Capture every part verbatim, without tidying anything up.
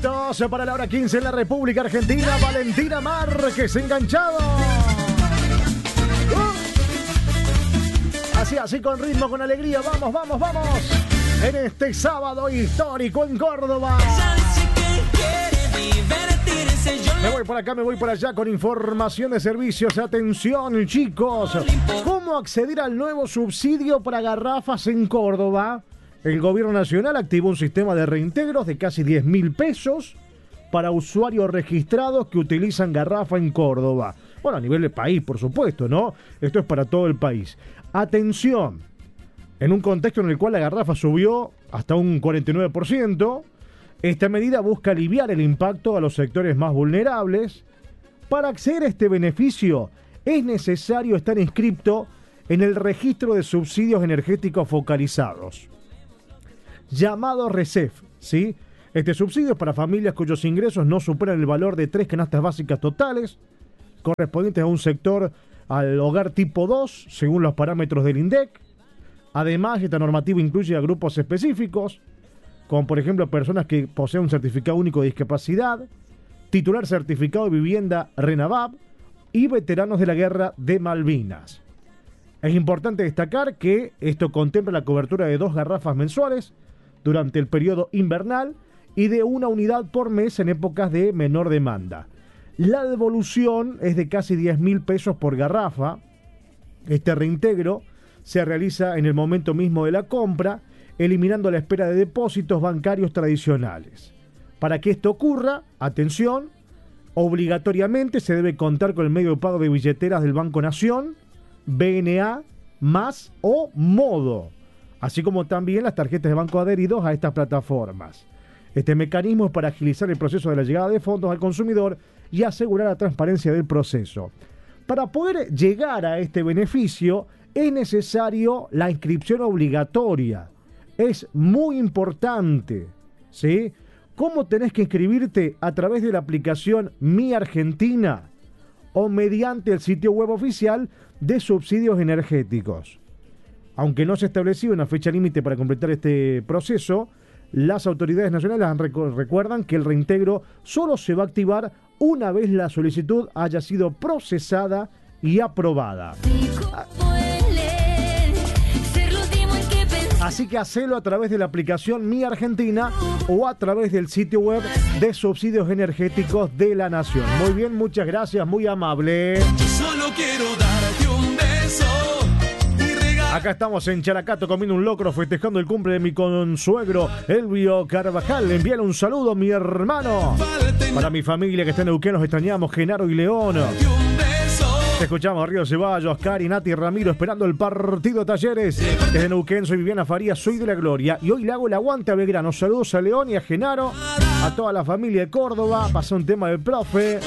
Minutos para la hora quince en la República Argentina. Valentina Márquez enganchado. Uh. Así, así con ritmo, con alegría. Vamos, vamos, vamos. En este sábado histórico en Córdoba. Me voy por acá, me voy por allá con información de servicios. Atención, chicos. ¿Cómo acceder al nuevo subsidio para garrafas en Córdoba? El gobierno nacional activó un sistema de reintegros de casi diez mil pesos para usuarios registrados que utilizan garrafa en Córdoba. Bueno, a nivel de país, por supuesto, ¿no? Esto es para todo el país. Atención, en un contexto en el cual la garrafa subió hasta un cuarenta y nueve por ciento, esta medida busca aliviar el impacto a los sectores más vulnerables. Para acceder a este beneficio, es necesario estar inscripto en el registro de subsidios energéticos focalizados, llamado RESEF, ¿sí? Este subsidio es para familias cuyos ingresos no superan el valor de tres canastas básicas totales, correspondientes a un sector, al hogar tipo dos, según los parámetros del INDEC. Además, esta normativa incluye a grupos específicos, como por ejemplo personas que poseen un certificado único de discapacidad, titular certificado de vivienda RENAVAP y veteranos de la guerra de Malvinas. Es importante destacar que esto contempla la cobertura de dos garrafas mensuales durante el periodo invernal y de una unidad por mes en épocas de menor demanda. La devolución es de casi diez mil pesos por garrafa. Este reintegro se realiza en el momento mismo de la compra, eliminando la espera de depósitos bancarios tradicionales. Para que esto ocurra, atención, obligatoriamente se debe contar con el medio de pago de billeteras del Banco Nación, B N A, Más o Modo, así como también las tarjetas de banco adheridos a estas plataformas. Este mecanismo es para agilizar el proceso de la llegada de fondos al consumidor y asegurar la transparencia del proceso. Para poder llegar a este beneficio es necesario la inscripción obligatoria. Es muy importante, ¿sí? ¿Cómo tenés que inscribirte? A través de la aplicación Mi Argentina o mediante el sitio web oficial de subsidios energéticos. Aunque no se ha establecido una fecha límite para completar este proceso, las autoridades nacionales recu- recuerdan que el reintegro solo se va a activar una vez la solicitud haya sido procesada y aprobada. Así que hacelo a través de la aplicación Mi Argentina o a través del sitio web de subsidios energéticos de la Nación. Muy bien, muchas gracias, muy amable. Solo quiero darte un beso. Acá estamos en Characato comiendo un locro, festejando el cumple de mi consuegro Elvio Carvajal. Le envíale un saludo a mi hermano. Para mi familia que está en Neuquén, los extrañamos, Genaro y León. Te escuchamos, Río Ceballos, Cari, Nati, Ramiro, esperando el partido Talleres. Desde Neuquén, soy Viviana Farías, soy de la Gloria. Y hoy le hago el aguante a Belgrano. Saludos a León y a Genaro, a toda la familia de Córdoba. Pasó un tema del profe.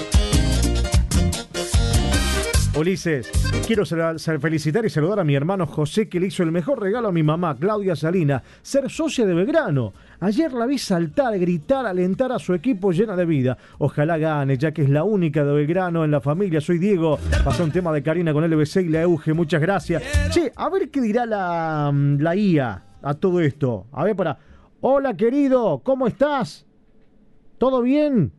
Ulises, quiero felicitar y saludar a mi hermano José, que le hizo el mejor regalo a mi mamá, Claudia Salina, ser socia de Belgrano. Ayer la vi saltar, gritar, alentar a su equipo llena de vida. Ojalá gane, ya que es la única de Belgrano en la familia. Soy Diego. Pasó un tema de Karina con L B C y la Euge. Muchas gracias. Che, a ver qué dirá la, la I A a todo esto. A ver, para. Hola, querido, ¿cómo estás? ¿Todo bien?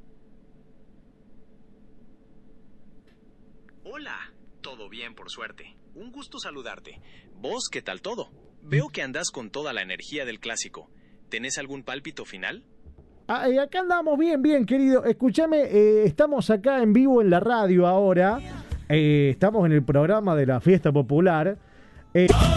Hola, todo bien por suerte. Un gusto saludarte. ¿Vos qué tal todo? Veo que andás con toda la energía del clásico. ¿Tenés algún pálpito final? Ah, eh, acá andamos bien, bien, querido. Escúchame, eh, estamos acá en vivo en la radio ahora. Eh, estamos en el programa de la Fiesta Popular. Eh,